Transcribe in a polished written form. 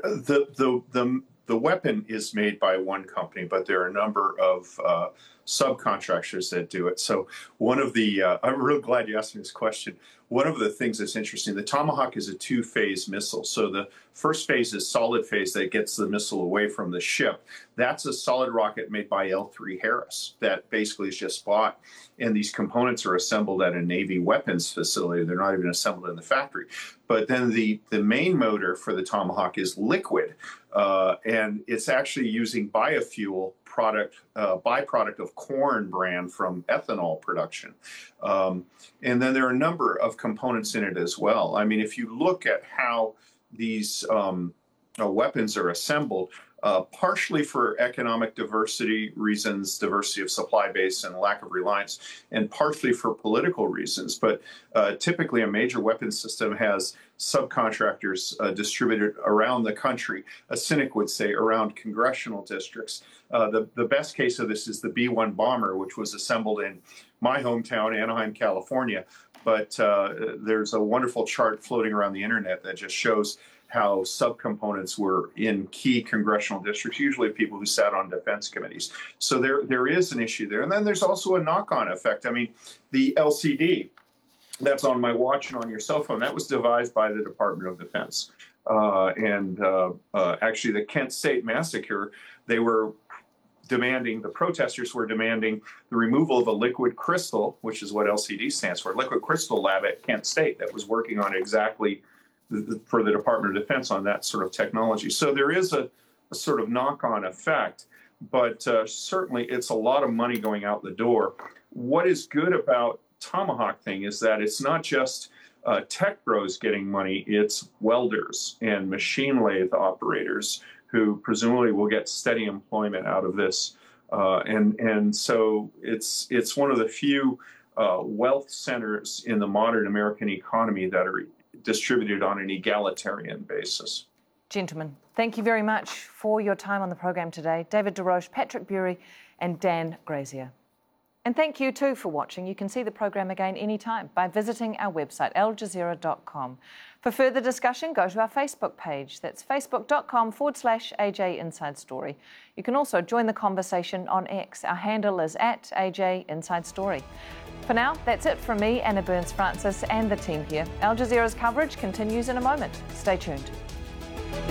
The weapon is made by one company, but there are a number of subcontractors that do it. So one of the, I'm real glad you asked me this question. One of the things that's interesting, the Tomahawk is a two-phase missile. So the first phase is solid phase that gets the missile away from the ship. That's a solid rocket made by L3 Harris that basically is just bought. And these components are assembled at a Navy weapons facility. They're not even assembled in the factory. But then the main motor for the Tomahawk is liquid. And it's actually using biofuel byproduct of corn bran from ethanol production. And then there are a number of components in it as well. I mean, if you look at how these weapons are assembled, partially for economic diversity reasons, diversity of supply base and lack of reliance, and partially for political reasons. But typically a major weapons system has subcontractors distributed around the country, a cynic would say around congressional districts. The best case of this is the B-1 bomber, which was assembled in my hometown, Anaheim, California. But there's a wonderful chart floating around the internet that just shows how subcomponents were in key congressional districts, usually people who sat on defense committees. So there is an issue there. And then there's also a knock-on effect. I mean, the LCD that's on my watch and on your cell phone, that was devised by the Department of Defense. Actually, the Kent State massacre, the protesters were demanding the removal of a liquid crystal, which is what LCD stands for, liquid crystal lab at Kent State that was working on exactly for the Department of Defense on that sort of technology. So there is a sort of knock-on effect, but certainly it's a lot of money going out the door. What is good about Tomahawk thing is that it's not just tech bros getting money, it's welders and machine lathe operators who presumably will get steady employment out of this. And so it's one of the few wealth centers in the modern American economy that are distributed on an egalitarian basis. Gentlemen, thank you very much for your time on the program today. David DeRoche, Patrick Bury and Dan Grazier. And thank you too for watching. You can see the program again anytime by visiting our website, aljazeera.com. For further discussion, go to our Facebook page. That's facebook.com/AJ Inside Story. You can also join the conversation on X. Our handle is @AJ Inside Story. For now, that's it from me, Anna Burns-Francis, and the team here. Al Jazeera's coverage continues in a moment. Stay tuned.